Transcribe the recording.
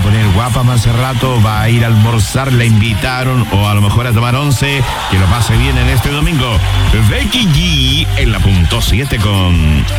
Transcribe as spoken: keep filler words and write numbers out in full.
a poner guapa más rato, va a ir a almorzar, la invitaron o a lo mejor a tomar once. Que lo pase bien en este domingo. Becky G en la punto siete con